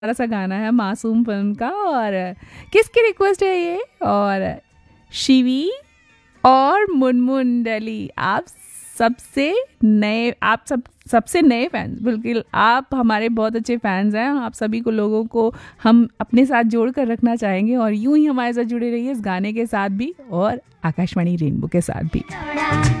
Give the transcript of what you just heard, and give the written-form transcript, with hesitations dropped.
प्यारा सा गाना है मासूम फिल्म का। और किसकी रिक्वेस्ट है ये? और शिवी और मुनमुन डली, आप सबसे नए फैंस, बिल्कुल आप हमारे बहुत अच्छे फैंस हैं। आप सभी को लोगों को हम अपने साथ जोड़ कर रखना चाहेंगे और यूं ही हमारे साथ जुड़े रहिए इस गाने के साथ भी और आकाशवाणी रेनबो के साथ भी।